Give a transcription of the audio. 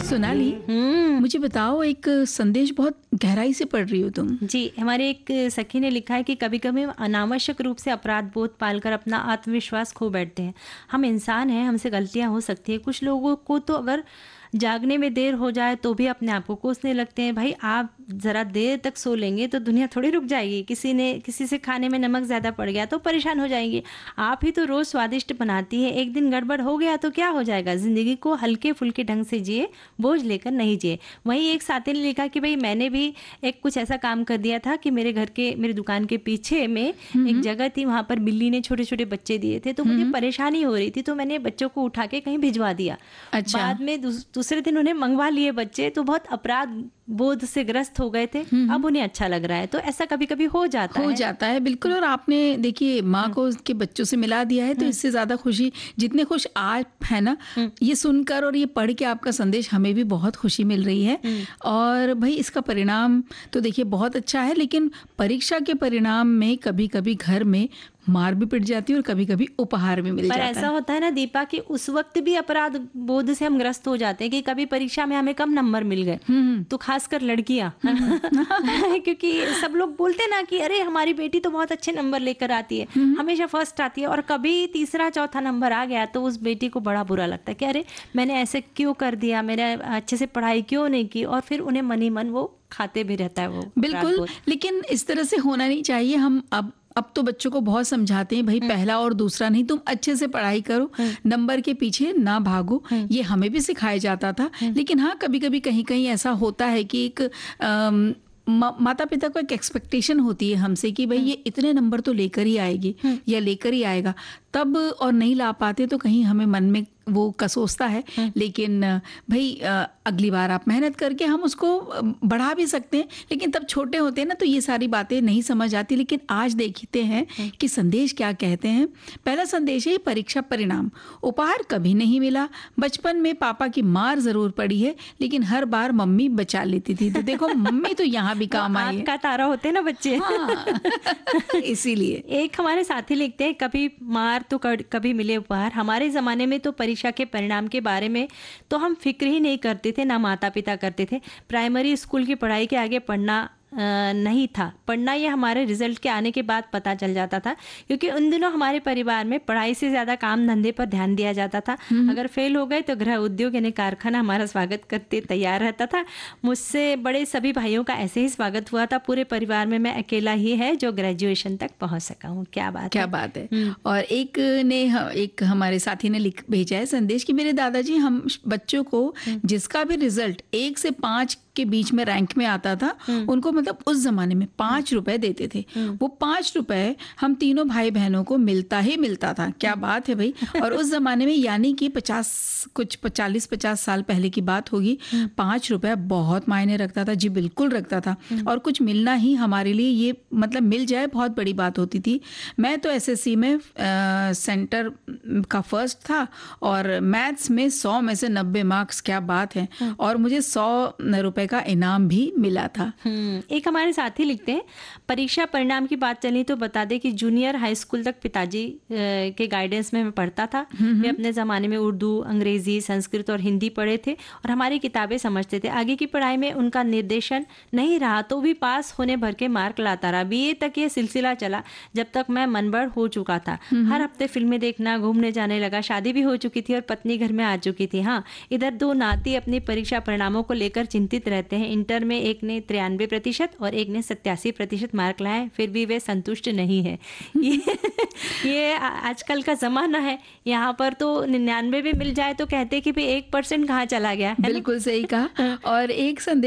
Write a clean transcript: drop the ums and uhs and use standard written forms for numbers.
सोनाली, मुझे बताओ, एक संदेश बहुत गहराई से पढ़ रही हो तुम। जी, हमारे एक सखी ने लिखा है कि कभी कभी हम अनावश्यक रूप से अपराध बोध पालकर अपना आत्मविश्वास खो बैठते हैं। हम इंसान हैं, हमसे गलतियां हो सकती है। कुछ लोगों को तो अगर जागने में देर हो जाए तो भी अपने आप को कोसने लगते हैं। भाई, आप ज़रा देर तक सो लेंगे तो दुनिया थोड़ी रुक जाएगी। किसी से खाने में नमक ज़्यादा पड़ गया तो परेशान हो जाएंगे। आप ही तो रोज़ स्वादिष्ट बनाती है, एक दिन गड़बड़ हो गया तो क्या हो जाएगा। ज़िंदगी को हल्के फुल्के ढंग से जिए, बोझ लेकर नहीं जिए। वहीं एक साथी ने लिखा कि भाई, मैंने भी एक कुछ ऐसा काम कर दिया था कि मेरी दुकान के पीछे में एक जगह थी, वहाँ पर बिल्ली ने छोटे छोटे बच्चे दिए थे, तो मुझे परेशानी हो रही थी, तो मैंने बच्चों को उठा के कहीं भिजवा दिया। अच्छा। बाद में दूसरे दिन उन्हें मंगवा लिए बच्चे, तो बहुत अपराध बोध से ग्रस्त हो गए थे। अब उन्हें अच्छा लग रहा है। तो ऐसा कभी कभी हो जाता है। बिल्कुल। और आपने देखिए माँ को उसके बच्चों से मिला दिया है, तो इससे ज्यादा खुशी, जितने खुश आप है ना, ये सुनकर और ये पढ़ के आपका संदेश, हमें भी बहुत खुशी मिल रही है। और भाई, इसका परिणाम तो देखिए बहुत अच्छा है, लेकिन परीक्षा के परिणाम में कभी कभी घर में मार भी पिट जाती है और कभी कभी उपहार भी मिल जाता है। पर ऐसा होता है ना दीपा, कि उस वक्त भी अपराध बोध से हम ग्रस्त हो जाते हैं कि कभी परीक्षा में हमें कम नंबर मिल गए, तो खासकर लड़कियां क्योंकि सब लोग बोलते हैं ना कि अरे हमारी बेटी तो बहुत अच्छे नंबर लेकर आती है, हमेशा फर्स्ट आती है, और कभी तीसरा चौथा नंबर आ गया तो उस बेटी को बड़ा बुरा लगता है कि अरे मैंने ऐसे क्यों कर दिया, मैंने अच्छे से पढ़ाई क्यों नहीं की, और फिर उन्हें मन ही मन वो खाते भी रहता है वो। बिल्कुल, लेकिन इस तरह से होना नहीं चाहिए। हम अब तो बच्चों को बहुत समझाते हैं, भाई पहला और दूसरा नहीं, तुम अच्छे से पढ़ाई करो, नंबर के पीछे ना भागो। ये हमें भी सिखाया जाता था। लेकिन हाँ, कभी कभी कहीं कहीं ऐसा होता है कि एक माता पिता को एक एक्सपेक्टेशन होती है हमसे कि भाई ये इतने नंबर तो लेकर ही आएगी या लेकर ही आएगा, तब और नहीं ला पाते तो कहीं हमें मन में वो कसोसता है। लेकिन भाई, अगली बार आप मेहनत करके हम उसको बढ़ा भी सकते हैं, लेकिन तब छोटे होते हैं ना, तो ये सारी बातें नहीं समझ आती। लेकिन आज देखते हैं कि संदेश क्या कहते हैं। पहला संदेश है परीक्षा परिणाम। उपहार कभी नहीं मिला। बचपन में पापा की मार जरूर पड़ी है, लेकिन हर बार मम्मी बचा लेती थी। तो देखो, मम्मी तो यहाँ भी काम आई है। का तारा होते हैं ना बच्चे। हाँ। इसीलिए एक हमारे साथी लिखते हैं, कभी मार तो कभी मिले उपहार। हमारे जमाने में तो परीक्षा के परिणाम के बारे में तो हम फिक्र ही नहीं करते थे, ना माता पिता करते थे। प्राइमरी स्कूल की पढ़ाई के आगे पढ़ना नहीं था। पढ़ना ये हमारे रिजल्ट के आने के बाद पता चल जाता था, क्योंकि उन दिनों हमारे परिवार में पढ़ाई से ज्यादा काम धंधे पर ध्यान दिया जाता था। अगर फेल हो गए तो गृह उद्योग यानी कारखाना हमारा स्वागत करते तैयार रहता था। मुझसे बड़े सभी भाइयों का ऐसे ही स्वागत हुआ था। पूरे परिवार में मैं अकेला ही है जो ग्रेजुएशन तक पहुंच सका हूँ। क्या बात है। और एक हमारे साथी ने लिख भेजा है संदेश कि मेरे दादाजी हम बच्चों को जिसका भी रिजल्ट 1 से 5 के बीच में रैंक में आता था, उनको मतलब उस जमाने में 5 रुपए देते थे। वो 5 रुपए हम तीनों भाई बहनों को मिलता था। क्या बात है भाई। और उस जमाने में, यानी कि 40-50 साल पहले की बात होगी, 5 रुपए बहुत मायने रखता था। जी बिल्कुल रखता था। और कुछ मिलना ही हमारे लिए, ये मतलब मिल जाए, बहुत बड़ी बात होती थी। मैं तो एसएससी में सेंटर का फर्स्ट था और मैथ्स में 100 में से 90 मार्क्स। क्या बात है। और मुझे 100 रुपए का इनाम भी मिला था। एक हमारे साथी लिखते हैं, परीक्षा परिणाम की बात चली तो बता दें कि जूनियर हाई स्कूल तक पिताजी के गाइडेंस में मैं पढ़ता था। वे अपने ज़माने में उर्दू, अंग्रेजी, संस्कृत और हिंदी पढ़े थे और हमारी किताबें समझते थे। आगे की पढ़ाई में उनका निर्देशन नहीं रहा तो भी पास होने भर के मार्क लाता रहा। बीए तक ये सिलसिला चला जब तक मैं मनबड़ हो चुका था। हर हफ्ते फिल्में देखना, घूमने जाने लगा। शादी भी हो चुकी थी और पत्नी घर में आ चुकी थी। हाँ, इधर 2 नाती अपनी परीक्षा परिणामों को लेकर चिंतित रहते हैं। इंटर में एक ने 93% और एक ने 87% मार्क लाए, फिर भी वे संतुष्ट नहीं है। ये आजकल का जमाना है। यहाँ पर तो 99 भी मिल जाए तो कहते कि भाई 1% कहाँ चला गया है। बिल्कुल सही कहा। और एक संदेश